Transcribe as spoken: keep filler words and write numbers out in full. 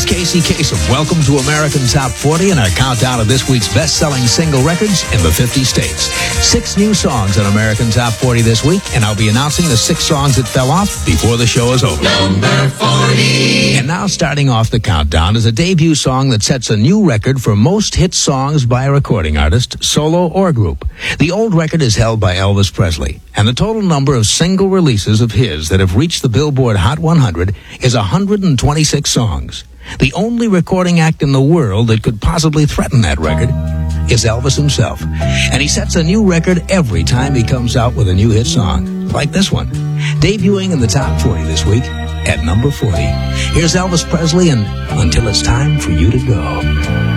Casey Kasem. Welcome to American Top forty and our countdown of this week's best-selling single records in the fifty states. Six new songs on American Top forty this week, and I'll be announcing the six songs that fell off before the show is over. Number forty. And now starting off the countdown is a debut song that sets a new record for most hit songs by a recording artist, solo or group. The old record is held by Elvis Presley, and the total number of single releases of his that have reached the Billboard Hot one hundred is one hundred twenty-six songs. The only recording act in the world that could possibly threaten that record is Elvis himself. And he sets a new record every time he comes out with a new hit song, like this one, debuting in the top forty this week at number forty. Here's Elvis Presley and Until It's Time for You to Go.